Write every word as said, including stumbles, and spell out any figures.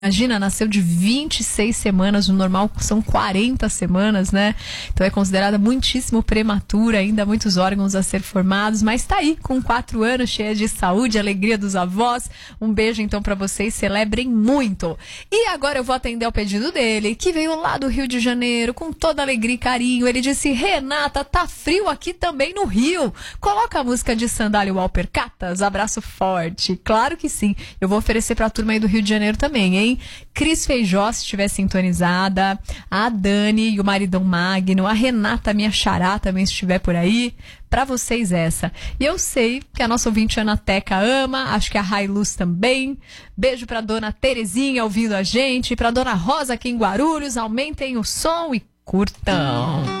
Imagina, nasceu de vinte e seis semanas, o normal são quarenta semanas, né? Então é considerada muitíssimo prematura, ainda há muitos órgãos a ser formados, mas tá aí, com quatro anos, cheia de saúde, alegria dos avós. Um beijo então pra vocês, celebrem muito. E agora eu vou atender ao pedido dele, que veio lá do Rio de Janeiro, com toda alegria e carinho. Ele disse: Renata, tá frio aqui também no Rio. Coloca a música de Sandália Alpercatas, abraço forte. Claro que sim, eu vou oferecer pra turma aí do Rio de Janeiro também, hein? Cris Feijó, se estiver sintonizada, a Dani e o maridão Magno, a Renata, minha xará, também se estiver por aí, pra vocês essa. E eu sei que a nossa ouvinte Ana Teca ama, acho que a Railuz também. Beijo pra dona Terezinha ouvindo a gente, pra dona Rosa aqui em Guarulhos, aumentem o som e curtam.